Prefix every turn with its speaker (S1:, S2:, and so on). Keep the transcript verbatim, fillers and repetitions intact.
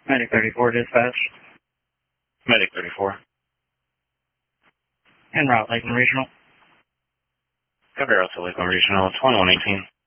S1: Medic thirty-four dispatch.
S2: Medic thirty-four.
S1: En route, Lakeland Regional.
S2: Copy route to Lakeland Regional, twenty-one eighteen.